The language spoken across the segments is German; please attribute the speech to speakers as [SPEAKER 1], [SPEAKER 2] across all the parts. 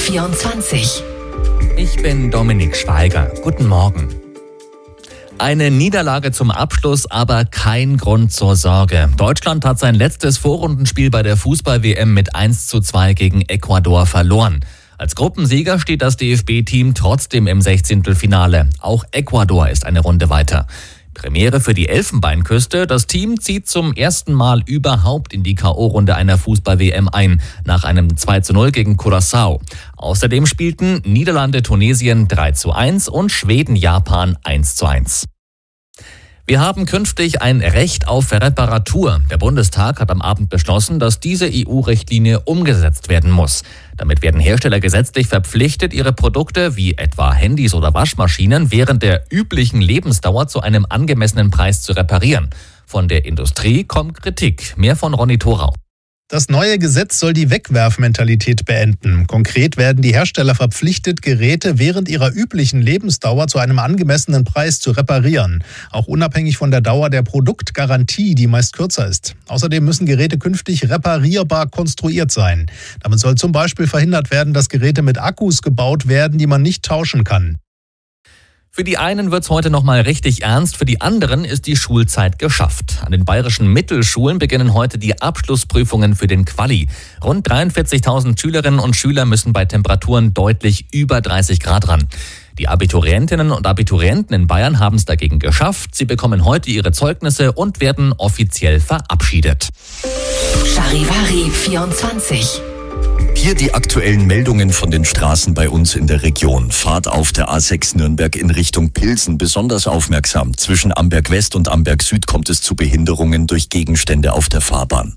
[SPEAKER 1] 24.
[SPEAKER 2] Ich bin Dominik Schweiger. Guten Morgen. Eine Niederlage zum Abschluss, aber kein Grund zur Sorge. Deutschland hat sein letztes Vorrundenspiel bei der Fußball-WM mit 1:2 gegen Ecuador verloren. Als Gruppensieger steht das DFB-Team trotzdem im 16. Auch Ecuador ist eine Runde weiter. Premiere für die Elfenbeinküste. Das Team zieht zum ersten Mal überhaupt in die K.O.-Runde einer Fußball-WM ein, nach einem 2:0 gegen Curaçao. Außerdem spielten Niederlande Tunesien 3:1 und Schweden Japan 1:1. Wir haben künftig ein Recht auf Reparatur. Der Bundestag hat am Abend beschlossen, dass diese EU-Richtlinie umgesetzt werden muss. Damit werden Hersteller gesetzlich verpflichtet, ihre Produkte wie etwa Handys oder Waschmaschinen während der üblichen Lebensdauer zu einem angemessenen Preis zu reparieren. Von der Industrie kommt Kritik. Mehr von Ronny Thorau.
[SPEAKER 3] Das neue Gesetz soll die Wegwerfmentalität beenden. Konkret werden die Hersteller verpflichtet, Geräte während ihrer üblichen Lebensdauer zu einem angemessenen Preis zu reparieren. Auch unabhängig von der Dauer der Produktgarantie, die meist kürzer ist. Außerdem müssen Geräte künftig reparierbar konstruiert sein. Damit soll zum Beispiel verhindert werden, dass Geräte mit Akkus gebaut werden, die man nicht tauschen kann.
[SPEAKER 2] Für die einen wird's heute noch mal richtig ernst, für die anderen ist die Schulzeit geschafft. An den bayerischen Mittelschulen beginnen heute die Abschlussprüfungen für den Quali. Rund 43.000 Schülerinnen und Schüler müssen bei Temperaturen deutlich über 30 Grad ran. Die Abiturientinnen und Abiturienten in Bayern haben es dagegen geschafft. Sie bekommen heute ihre Zeugnisse und werden offiziell verabschiedet.
[SPEAKER 1] Charivari 24.
[SPEAKER 4] Hier die aktuellen Meldungen von den Straßen bei uns in der Region. Fahrt auf der A6 Nürnberg in Richtung Pilsen besonders aufmerksam. Zwischen Amberg West und Amberg Süd kommt es zu Behinderungen durch Gegenstände auf der Fahrbahn.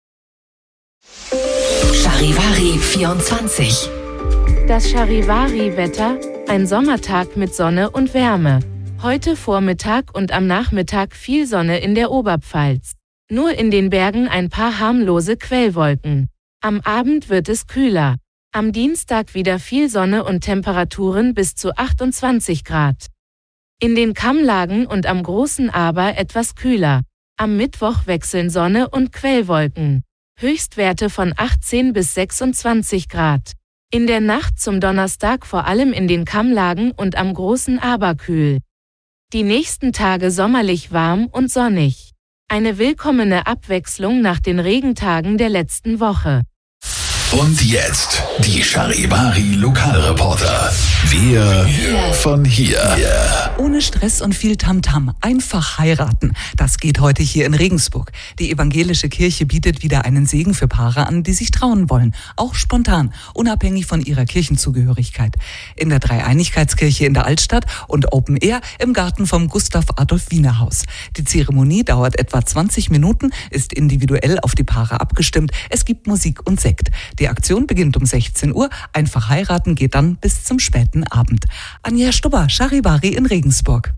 [SPEAKER 1] Charivari 24.
[SPEAKER 5] Das Charivari-Wetter, ein Sommertag mit Sonne und Wärme. Heute Vormittag und am Nachmittag viel Sonne in der Oberpfalz. Nur in den Bergen ein paar harmlose Quellwolken. Am Abend wird es kühler. Am Dienstag wieder viel Sonne und Temperaturen bis zu 28 Grad. In den Kammlagen und am Großen Aber etwas kühler. Am Mittwoch wechseln Sonne und Quellwolken. Höchstwerte von 18 bis 26 Grad. In der Nacht zum Donnerstag vor allem in den Kammlagen und am Großen Aber kühl. Die nächsten Tage sommerlich warm und sonnig. Eine willkommene Abwechslung nach den Regentagen der letzten Woche.
[SPEAKER 6] Und jetzt die Charivari Lokalreporter. Wir von hier.
[SPEAKER 7] Ohne Stress und viel Tamtam. Einfach heiraten. Das geht heute hier in Regensburg. Die evangelische Kirche bietet wieder einen Segen für Paare an, die sich trauen wollen. Auch spontan, unabhängig von ihrer Kirchenzugehörigkeit. In der Dreieinigkeitskirche in der Altstadt und Open Air im Garten vom Gustav-Adolf-Wiener-Haus. Die Zeremonie dauert etwa 20 Minuten, ist individuell auf die Paare abgestimmt. Es gibt Musik und Sekt. Die Aktion beginnt um 16 Uhr. Einfach heiraten geht dann bis zum späten Abend. Anja Stubber, Charivari in Regensburg.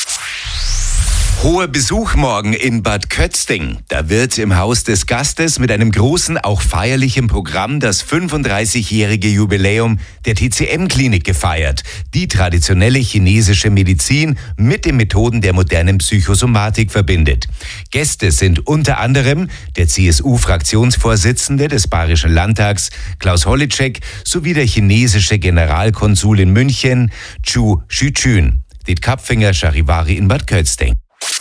[SPEAKER 8] Hoher Besuch morgen in Bad Kötzting. Da wird im Haus des Gastes mit einem großen, auch feierlichen Programm das 35-jährige Jubiläum der TCM-Klinik gefeiert. Die traditionelle chinesische Medizin mit den Methoden der modernen Psychosomatik verbindet. Gäste sind unter anderem der CSU-Fraktionsvorsitzende des Bayerischen Landtags, Klaus Holleczek, sowie der chinesische Generalkonsul in München, Zhu Xuchun. Diet Kapfinger, Charivari in Bad Kötzting.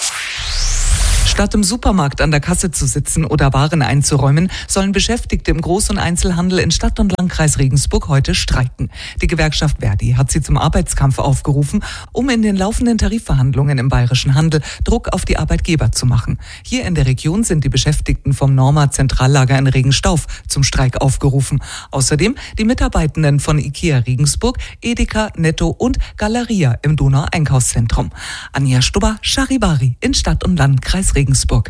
[SPEAKER 7] Statt im Supermarkt an der Kasse zu sitzen oder Waren einzuräumen, sollen Beschäftigte im Groß- und Einzelhandel in Stadt- und Landkreis Regensburg heute streiken. Die Gewerkschaft Verdi hat sie zum Arbeitskampf aufgerufen, um in den laufenden Tarifverhandlungen im bayerischen Handel Druck auf die Arbeitgeber zu machen. Hier in der Region sind die Beschäftigten vom Norma Zentrallager in Regenstauf zum Streik aufgerufen. Außerdem die Mitarbeitenden von IKEA Regensburg, Edeka, Netto und Galeria im Donau-Einkaufszentrum. Anja Stubber, Charivari in Stadt- und Landkreis Regensburg.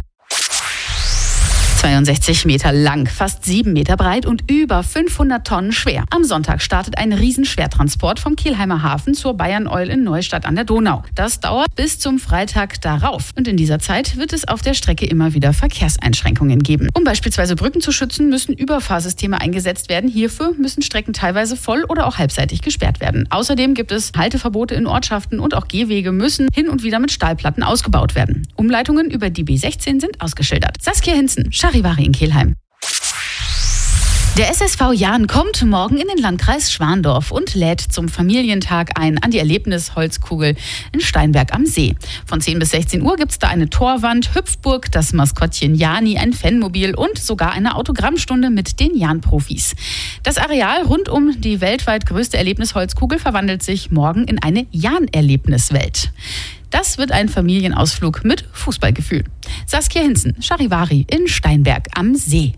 [SPEAKER 9] 62 Meter lang, fast 7 Meter breit und über 500 Tonnen schwer. Am Sonntag startet ein Riesenschwertransport vom Kielheimer Hafen zur Bayern Oil in Neustadt an der Donau. Das dauert bis zum Freitag darauf. Und in dieser Zeit wird es auf der Strecke immer wieder Verkehrseinschränkungen geben. Um beispielsweise Brücken zu schützen, müssen Überfahrsysteme eingesetzt werden. Hierfür müssen Strecken teilweise voll oder auch halbseitig gesperrt werden. Außerdem gibt es Halteverbote in Ortschaften und auch Gehwege müssen hin und wieder mit Stahlplatten ausgebaut werden. Umleitungen über die B16 sind ausgeschildert. Saskia Hinzen, Charivari in Kelheim. Der SSV Jahn kommt morgen in den Landkreis Schwandorf und lädt zum Familientag ein an die Erlebnisholzkugel in Steinberg am See. Von 10 bis 16 Uhr gibt es da eine Torwand, Hüpfburg, das Maskottchen Jani, ein Fanmobil und sogar eine Autogrammstunde mit den Jahn-Profis. Das Areal rund um die weltweit größte Erlebnisholzkugel verwandelt sich morgen in eine Jahn-Erlebniswelt. Das wird ein Familienausflug mit Fußballgefühl. Saskia Hinzen, Charivari in Steinberg am See.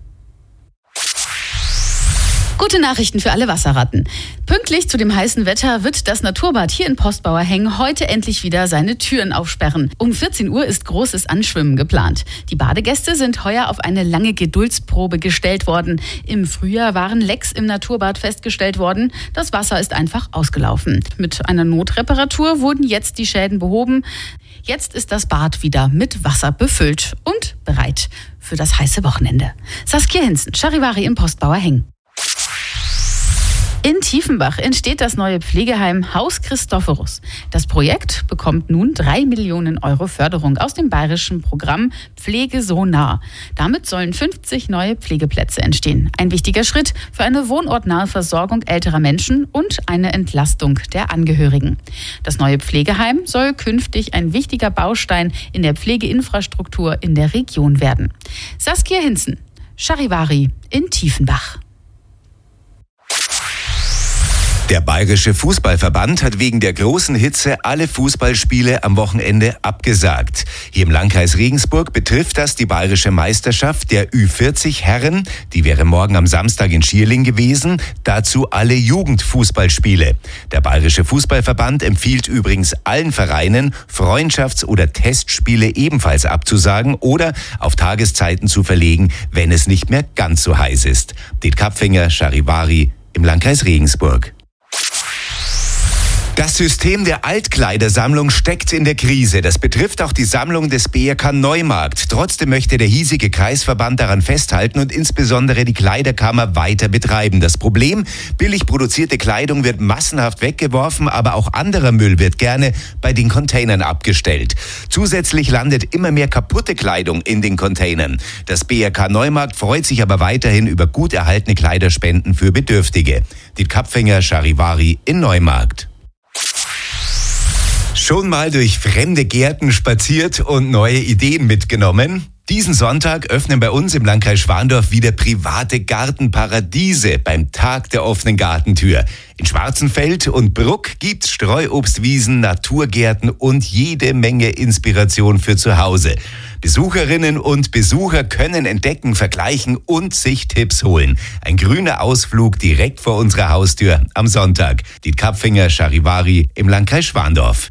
[SPEAKER 9] Gute Nachrichten für alle Wasserratten. Pünktlich zu dem heißen Wetter wird das Naturbad hier in Postbauerhängen heute endlich wieder seine Türen aufsperren. Um 14 Uhr ist großes Anschwimmen geplant. Die Badegäste sind heuer auf eine lange Geduldsprobe gestellt worden. Im Frühjahr waren Lecks im Naturbad festgestellt worden. Das Wasser ist einfach ausgelaufen. Mit einer Notreparatur wurden jetzt die Schäden behoben. Jetzt ist das Bad wieder mit Wasser befüllt und bereit für das heiße Wochenende. Saskia Hinzen, Charivari im Postbauerhängen. In Tiefenbach entsteht das neue Pflegeheim Haus Christophorus. Das Projekt bekommt nun 3 Millionen Euro Förderung aus dem bayerischen Programm Pflege so nah. Damit sollen 50 neue Pflegeplätze entstehen. Ein wichtiger Schritt für eine wohnortnahe Versorgung älterer Menschen und eine Entlastung der Angehörigen. Das neue Pflegeheim soll künftig ein wichtiger Baustein in der Pflegeinfrastruktur in der Region werden. Saskia Hinzen, Charivari in Tiefenbach.
[SPEAKER 8] Der Bayerische Fußballverband hat wegen der großen Hitze alle Fußballspiele am Wochenende abgesagt. Hier im Landkreis Regensburg betrifft das die bayerische Meisterschaft der Ü40 Herren. Die wäre morgen am Samstag in Schierling gewesen. Dazu alle Jugendfußballspiele. Der Bayerische Fußballverband empfiehlt übrigens allen Vereinen, Freundschafts- oder Testspiele ebenfalls abzusagen oder auf Tageszeiten zu verlegen, wenn es nicht mehr ganz so heiß ist. Det Kapfinger, Charivari im Landkreis Regensburg. Das System der Altkleidersammlung steckt in der Krise. Das betrifft auch die Sammlung des BRK Neumarkt. Trotzdem möchte der hiesige Kreisverband daran festhalten und insbesondere die Kleiderkammer weiter betreiben. Das Problem: billig produzierte Kleidung wird massenhaft weggeworfen, aber auch anderer Müll wird gerne bei den Containern abgestellt. Zusätzlich landet immer mehr kaputte Kleidung in den Containern. Das BRK Neumarkt freut sich aber weiterhin über gut erhaltene Kleiderspenden für Bedürftige. Det Kapfinger, Charivari in Neumarkt. Schon mal durch fremde Gärten spaziert und neue Ideen mitgenommen? Diesen Sonntag öffnen bei uns im Landkreis Schwandorf wieder private Gartenparadiese beim Tag der offenen Gartentür. In Schwarzenfeld und Bruck gibt's Streuobstwiesen, Naturgärten und jede Menge Inspiration für zu Hause. Besucherinnen und Besucher können entdecken, vergleichen und sich Tipps holen. Ein grüner Ausflug direkt vor unserer Haustür am Sonntag. Det Kapfinger, Charivari im Landkreis Schwandorf.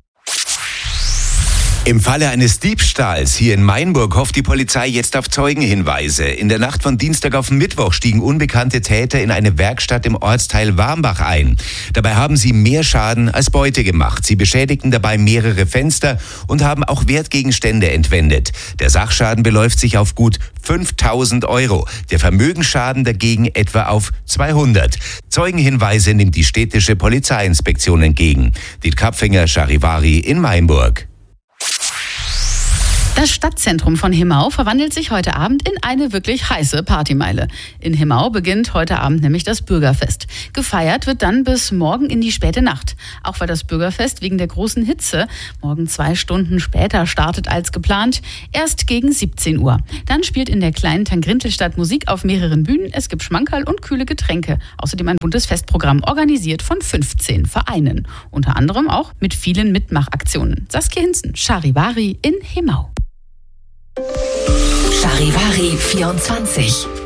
[SPEAKER 8] Im Falle eines Diebstahls hier in Mainburg hofft die Polizei jetzt auf Zeugenhinweise. In der Nacht von Dienstag auf Mittwoch stiegen unbekannte Täter in eine Werkstatt im Ortsteil Warmbach ein. Dabei haben sie mehr Schaden als Beute gemacht. Sie beschädigten dabei mehrere Fenster und haben auch Wertgegenstände entwendet. Der Sachschaden beläuft sich auf gut 5.000 Euro. Der Vermögensschaden dagegen etwa auf 200. Zeugenhinweise nimmt die städtische Polizeiinspektion entgegen. Det Kapfinger, Charivari in Mainburg.
[SPEAKER 9] Das Stadtzentrum von Himau verwandelt sich heute Abend in eine wirklich heiße Partymeile. In Himau beginnt heute Abend nämlich das Bürgerfest. Gefeiert wird dann bis morgen in die späte Nacht. Auch weil das Bürgerfest wegen der großen Hitze morgen 2 Stunden später startet als geplant, erst gegen 17 Uhr. Dann spielt in der kleinen Tangrintelstadt Musik auf mehreren Bühnen. Es gibt Schmankerl und kühle Getränke. Außerdem ein buntes Festprogramm, organisiert von 15 Vereinen. Unter anderem auch mit vielen Mitmachaktionen. Saskia Hinzen, Charivari in Himau.
[SPEAKER 1] Charivari 24.